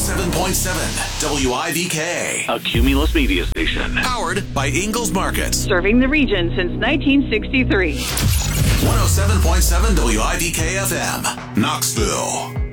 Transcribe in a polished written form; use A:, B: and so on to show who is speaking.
A: 107.7 WIVK.
B: A Cumulus media station.
A: Powered by Ingalls Market.
C: Serving the region since 1963.
A: 107.7 WIVK FM, Knoxville.